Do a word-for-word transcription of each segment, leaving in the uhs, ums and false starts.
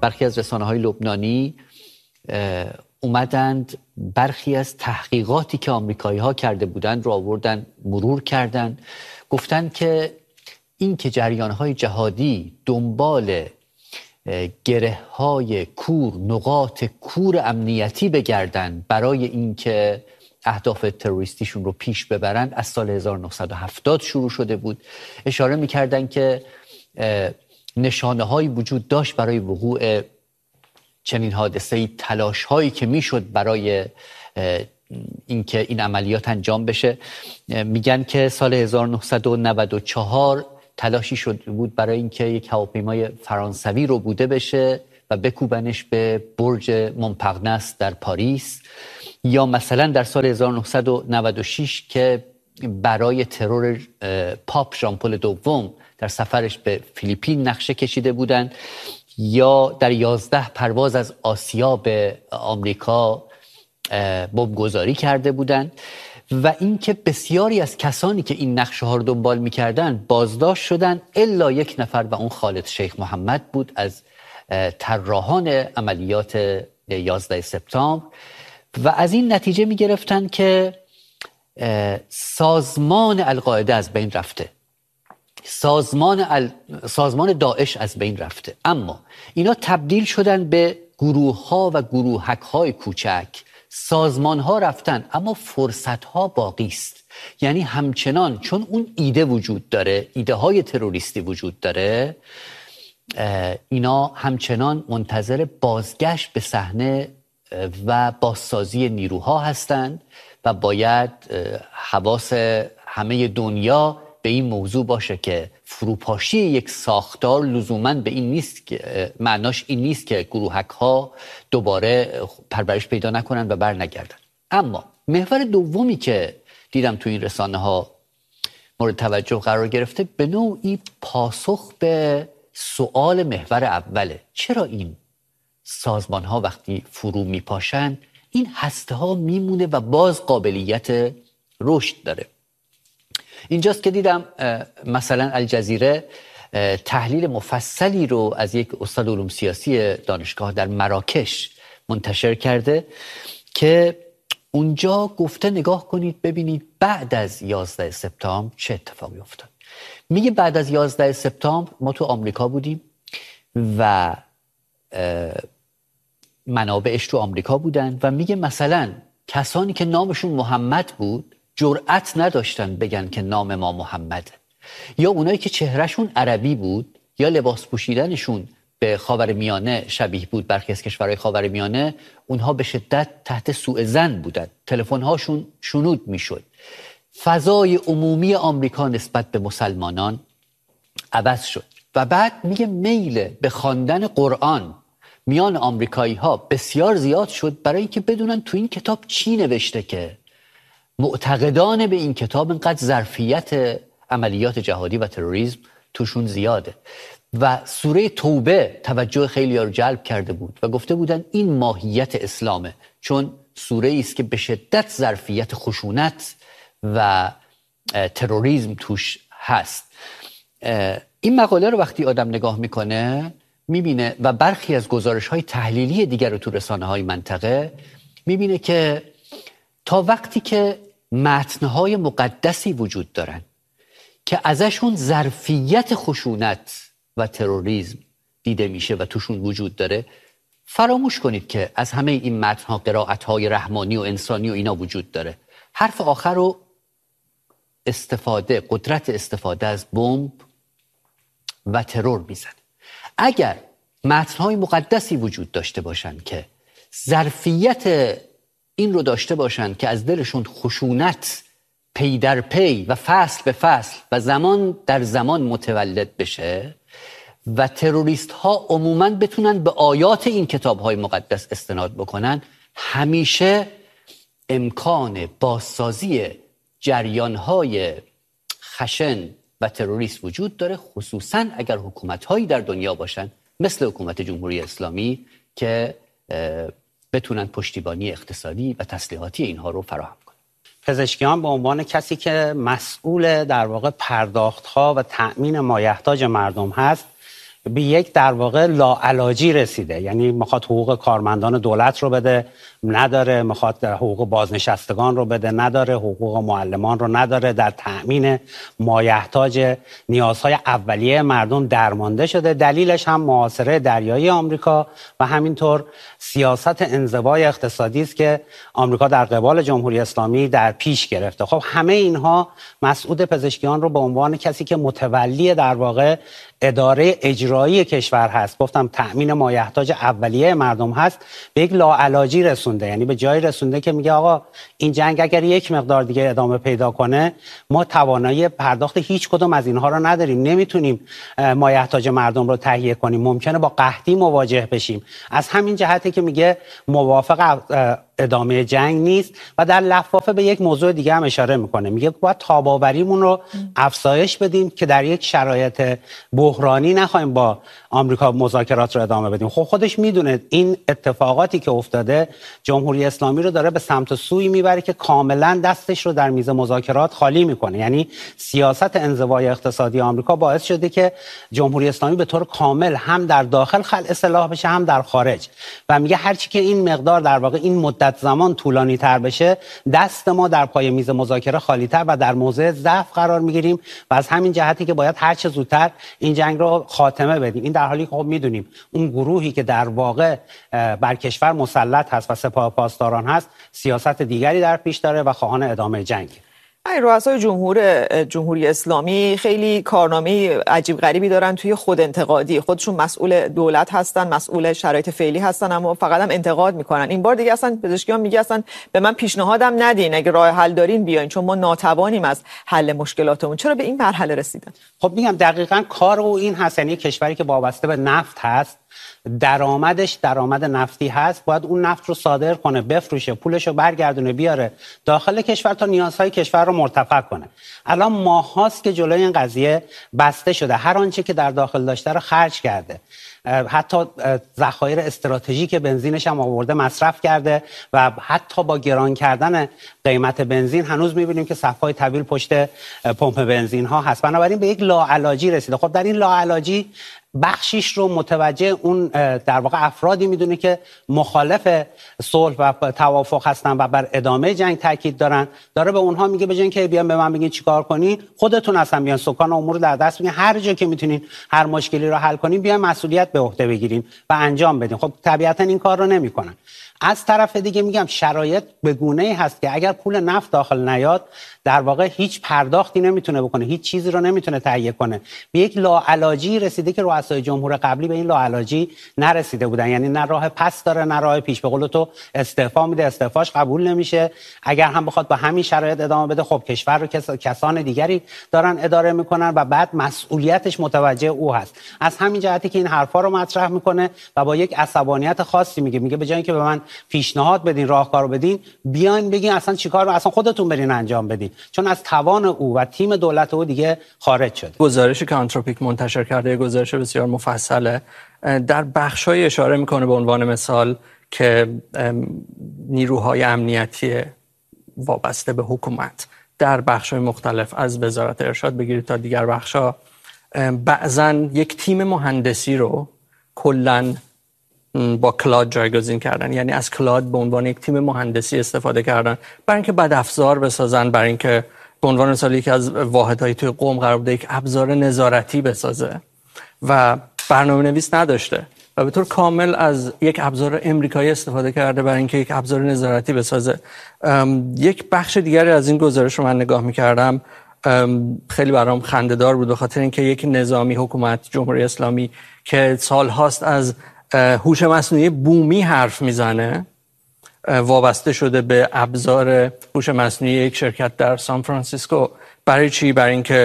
برخی از رسانه‌های لبنانی اومدند برخی از تحقیقاتی که آمریکایی‌ها کرده بودند رو آوردن مرور کردند، گفتند که این که جریان‌های جهادی دنبال گره‌های کور، نقاط کور امنیتی بگردن برای اینکه اهداف تروریستیشون رو پیش ببرن از سال هزار و نهصد و هفتاد شروع شده بود. اشاره می‌کردن که نشانه‌هایی وجود داشت برای وقوع چنین حادثه‌ای، تلاش‌هایی که میشد برای اینکه این عملیات انجام بشه. میگن که سال هزار و نهصد و نود و چهار تلاشی شده بود برای اینکه یک هواپیمای فرانسوی رو بوده بشه و بکوبنش به برج مونپارناس در پاریس. یا مثلا در سال هزار و نهصد و نود و شش که برای ترور پاپ ژان پل دوم در سفرش به فیلیپین نقشه کشیده بودند. یا در یازده پرواز از آسیا به آمریکا بمبگذاری کرده بودند. و اینکه بسیاری از کسانی که این نقشه ها رو دنبال می‌کردند بازداشت شدند الا یک نفر و اون خالد شیخ محمد بود از طراحان عملیات یازده سپتامبر. و از این نتیجه می‌گرفتن که سازمان القاعده از بین رفته، سازمان ال... سازمان داعش از بین رفته، اما اینا تبدیل شدن به گروه ها و گروهک های کوچک. سازمان ها رفتن اما فرصت ها باقی است. یعنی همچنان چون اون ایده وجود داره، ایده های تروریستی وجود داره، اینا همچنان منتظر بازگشت به صحنه و بازسازی نیروها هستند و باید حواس همه دنیا به این موضوع باشه که فروپاشی یک ساختار لزوماً به این نیست که معناش این نیست که گروهک ها دوباره پرورش پیدا نکنن و بر نگردن. اما محور دومی که دیدم تو این رسانه ها مورد توجه قرار گرفته به نوعی پاسخ به سوال محور اوله. چرا این سازمان ها وقتی فرو میپاشن این هسته ها میمونه و باز قابلیت رشد داره؟ اینجاست که دیدم مثلا الجزیره تحلیل مفصلی رو از یک استاد علوم سیاسی دانشگاه در مراکش منتشر کرده که اونجا گفته نگاه کنید ببینید بعد از یازده سپتامبر چه اتفاقی افتاد. میگه بعد از یازده سپتامبر ما تو آمریکا بودیم و منابعش تو آمریکا بودن و میگه مثلا کسانی که نامشون محمد بود جرأت نداشتن بگن که نام ما محمده، یا اونایی که چهرهشون عربی بود یا لباس پوشیدنشون به خاورمیانه شبیه بود، برخی از کشورهای خاورمیانه، اونها به شدت تحت سوء ظن بودن، تلفن‌هاشون شنود میشد. فضای عمومی آمریکا نسبت به مسلمانان عوض شد و بعد میگه میل به خواندن قرآن میان آمریکایی‌ها بسیار زیاد شد برای اینکه بدونن تو این کتاب چی نوشته که معتقدان به این کتاب اینقدر ظرفیت عملیات جهادی و تروریسم توشون زیاده. و سوره توبه توجه خیلی ها رو جلب کرده بود و گفته بودن این ماهیت اسلامه، چون سوره ای است که به شدت ظرفیت خشونت و تروریسم توش هست. این مقاله رو وقتی آدم نگاه میکنه میبینه و برخی از گزارش‌های تحلیلی دیگر رو تو رسانه‌های منطقه میبینه که تا وقتی که متن‌های مقدسی وجود دارن که ازشون ظرفیت خشونت و تروریسم دیده میشه و توشون وجود داره، فراموش کنید که از همه این متن‌ها قرائت‌های رحمانی و انسانی و اینا وجود داره. حرف آخر رو استفاده، قدرت استفاده از بمب و ترور میزنه. اگر متن‌های مقدسی وجود داشته باشن که ظرفیت این رو داشته باشن که از دلشون خشونت پی در پی و فصل به فصل و زمان در زمان متولد بشه و تروریست ها عموماً بتونن به آیات این کتاب های مقدس استناد بکنن، همیشه امکان بازسازی جریان های خشن و تروریست وجود داره، خصوصاً اگر حکومت هایی در دنیا باشن مثل حکومت جمهوری اسلامی که بتونن پشتیبانی اقتصادی و تسلیحاتی اینها رو فراهم کنن. پزشکیان به عنوان کسی که مسئول در واقع پرداخت‌ها و تأمین مایحتاج مردم هست به یک در واقع لاعلاجی رسیده. یعنی میخواد حقوق کارمندان دولت رو بده، نداره، میخواد حقوق بازنشستگان رو بده، نداره، حقوق معلمان رو نداره، در تأمین مایحتاج نیازهای اولیه مردم درمانده شده. دلیلش هم محاصره دریایی آمریکا و همینطور سیاست انزوای اقتصادی است که آمریکا در قبال جمهوری اسلامی در پیش گرفته. خب همه اینها مسعود پزشکیان رو به عنوان کسی که متولی در واقع اداره اجرایی کشور هست، گفتم تأمین مایحتاج اولیه مردم هست، به یک لاعلاجی رسونده. یعنی به جایی رسونده که میگه آقا این جنگ اگر یک مقدار دیگه ادامه پیدا کنه، ما توانایی پرداخت هیچ کدوم از اینها رو نداریم، نمیتونیم مایحتاج مردم رو تهیه کنیم، ممکنه با قحطی مواجه بشیم. از همین جهته که میگه موافق ادامه جنگ نیست و در لفافه به یک موضوع دیگه هم اشاره میکنه، میگه باید تاباوریمون رو افزایش بدیم که در یک شرایط بحرانی نخوایم با آمریکا مذاکرات رو ادامه بدیم. خب خودش میدونه این اتفاقاتی که افتاده جمهوری اسلامی رو داره به سمت سوی میبره که کاملا دستش رو در میز مذاکرات خالی میکنه. یعنی سیاست انزوای اقتصادی آمریکا باعث شده که جمهوری اسلامی به طور کامل هم در داخل خلع سلاح بشه هم در خارج و میگه هرچی که این مقدار در واقع این مدت زمان طولانی تر بشه، دست ما در پای میز مذاکره خالی تر و در موضع ضعف قرار میگیریم و از همین جهتی که باید هر چه زودتر این جنگ رو خاتمه بدیم. این در حالی که خب میدونیم اون گروهی که در واقع بر کشور مسلط هست و سپاه پاسداران هست سیاست دیگری در پیش داره و خواهان ادامه جنگ. این رؤسای جمهور جمهوری اسلامی خیلی کارنامه عجیب غریبی دارن توی خود انتقادی. خودشون مسئول دولت هستن، مسئول شرایط فعلی هستن، اما فقط هم انتقاد میکنن. این بار دیگه اصلا پزشکیان میگه اصلا به من پیشنهادم ندین، اگه راه حل دارین بیاین چون ما ناتوانیم از حل مشکلاتمون. چرا به این مرحله رسیدن؟ خب میگم دقیقاً کار او این هست. یعنی کشوری که وابسته به نفت هست، درآمدش درآمد نفتی هست، باید اون نفت رو صادر کنه، بفروشه، پولش رو برگردونه بیاره داخل کشور تا نیازهای کشور رو مرتفع کنه. الان ماه هاست که جلوی این قضیه بسته شده، هر آنچه که در داخل داشته رو خرج کرده، حتی ذخایر استراتژیک بنزینش هم آورده مصرف کرده و حتی با گران کردن قیمت بنزین هنوز می‌بینیم که صف‌های طویل پشت پمپ بنزین ها هست. بنابراین به یک لاعلاجی رسیده. خب در این لاعلاجی بخشیش رو متوجه اون در واقع افرادی میدونه که مخالف صلح و توافق هستن و بر ادامه جنگ تاکید دارن، داره به اونها میگه به جای اینکه بیان به من بگین چیکار کنین، خودتون اصلا بیان سکان امور در دست بگیرین، هر جا که میتونین هر مشکلی رو حل کنین بیان مسئولیت به عهده بگیرین و انجام بدین. خب طبیعتا این کار رو نمیکنن. از طرف دیگه میگم شرایط به گونه‌ای هست که اگر پول نفت داخل نیاد در واقع هیچ پرداختی نمیتونه بکنه، هیچ چیزی رو نمیتونه تهیه کنه. به یک لاعلاجی رسیده که رؤسای جمهور قبلی به این لاعلاجی نرسیده بودن. یعنی نه راه پس داره نه راه پیش. به قول تو استعفا میده، استعفاش قبول نمیشه. اگر هم بخواد با همین شرایط ادامه بده، خب کشور رو کس... کسان دیگری دارن اداره میکنن و بعد مسئولیتش متوجه او هست. از همین جهتی که این حرفا رو مطرح میکنه و با یک عصبانیت خاصی میگه میگه به جای اینکه به من پیشنهاد بدین، راهکارو بدین، بیاین بگین اصلا چیکار رو اصلا خودتون برین انجام بدین، چون از توان او و تیم دولت او دیگه خارج شد. گزارشی که آنتروپیک منتشر کرده، گزارش بسیار مفصله، در بخشای اشاره میکنه به عنوان مثال که نیروهای امنیتی وابسته به حکومت در بخشای مختلف از وزارت ارشاد بگیرید تا دیگر بخشا بعضاً یک تیم مهندسی رو کلاً با کلاد جایگزین کردن. یعنی از کلاد به عنوان یک تیم مهندسی استفاده کردن برای اینکه بد افزار بسازن، برای اینکه به عنوان مثال یکی از واحدهای توی قم قرار بوده یک ابزار نظارتی بسازه و برنامه‌نویس نداشته و به طور کامل از یک ابزار امریکایی استفاده کرده برای اینکه یک ابزار نظارتی بسازه. یک بخش دیگری از این گزارش رو من نگاه می‌کردم، خیلی برام خنده‌دار بود، به خاطر اینکه یک نظامی حکومت جمهوری اسلامی که سال‌هاست از هوش مصنوعی بومی حرف میزنه، وابسته شده به ابزار هوش مصنوعی یک شرکت در سان فرانسیسکو. برای چی؟ برای اینکه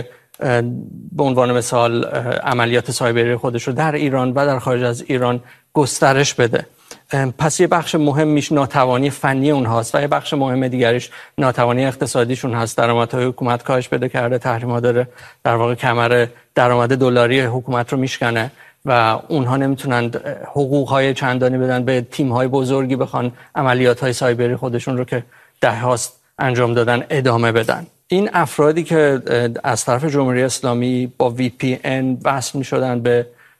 به عنوان مثال عملیات سایبری خودش رو در ایران و در خارج از ایران گسترش بده. پس یه بخش مهمیش ناتوانی فنی اونهاست و یه بخش مهم دیگریش ناتوانی اقتصادیشون هست. درآمدهای حکومت کاهش پیدا کرده، تحریم‌ها داره در واقع کمر درآمد دلاری حکومت رو میشکنه و اونها نمیتونن حقوق‌های چندانی بدن به تیم‌های بزرگی بخوان عملیات‌های سایبری خودشون رو که ده‌هاست انجام دادن ادامه بدن. این افرادی که از طرف جمهوری اسلامی با وی پی ان وصل می‌شدن به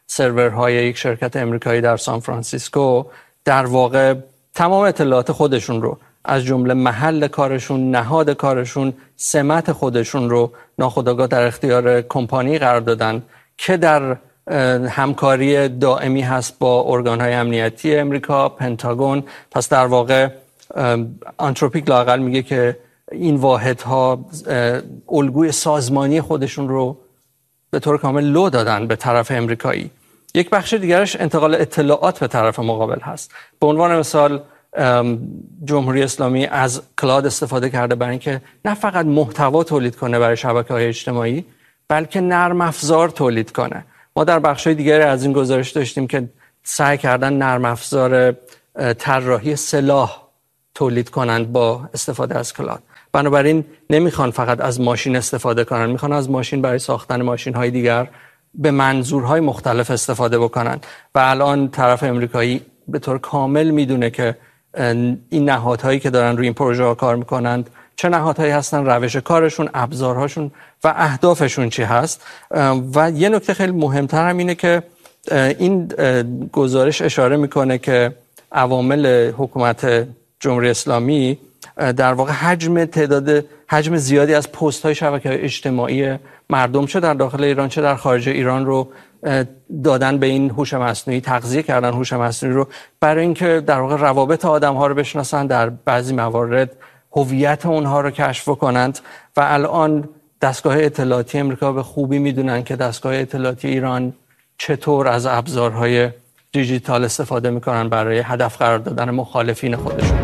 سرورهای یک شرکت امریکایی در سان فرانسیسکو در واقع تمام اطلاعات خودشون رو از جمله محل کارشون، نهاد کارشون، سمت خودشون رو ناخودآگاه در اختیار کمپانی قرار دادن که در همکاری دائمی هست با ارگان‌های امنیتی امریکا، پنتاگون. پس در واقع آنتروپیک لااقل میگه که این واحدها الگوی سازمانی خودشون رو به طور کامل لو دادن به طرف امریکایی. یک بخش دیگرش انتقال اطلاعات به طرف مقابل هست. به عنوان مثال جمهوری اسلامی از کلاد استفاده کرده برای اینکه نه فقط محتوا تولید کنه برای شبکه‌های اجتماعی، بلکه نرم افزار تولید کنه. ما در بخش‌های دیگری از این گزارش داشتیم که سعی کردن نرم افزار طراحی سلاح تولید کنند با استفاده از کلاد. بنابراین نمیخوان فقط از ماشین استفاده کنن، میخوان از ماشین برای ساختن ماشین‌های دیگر به منظورهای مختلف استفاده بکنن. و الان طرف امریکایی به طور کامل میدونه که این نهادهایی که دارن روی این پروژه ها کار میکنند چه نهادهایی هستن، روش کارشون، ابزارهاشون و اهدافشون چی هست. و یه نکته خیلی مهمتر هم اینه که این گزارش اشاره میکنه که عوامل حکومت جمهوری اسلامی در واقع حجم تعداد حجم زیادی از پست های شبکه‌های اجتماعی مردم چه در داخل ایران چه در خارج ایران رو دادن به این هوش مصنوعی، تغذیه کردن هوش مصنوعی رو برای اینکه در واقع روابط آدم ها رو بشناسن، در بعضی موارد هویت اونها رو کشف کنند. و الان دستگاه اطلاعاتی امریکا به خوبی میدونن که دستگاه اطلاعاتی ایران چطور از ابزارهای دیجیتال استفاده میکنن برای هدف قرار دادن مخالفین خودشون.